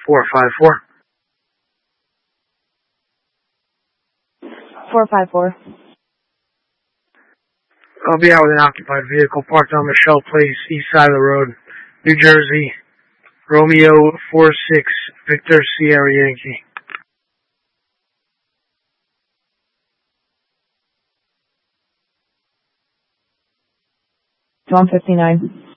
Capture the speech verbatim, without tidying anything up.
four five four. four five four. I'll be out with an occupied vehicle parked on Michelle Place, east side of the road, New Jersey. Romeo four six, Victor Sierra Yankee. one fifty-nine.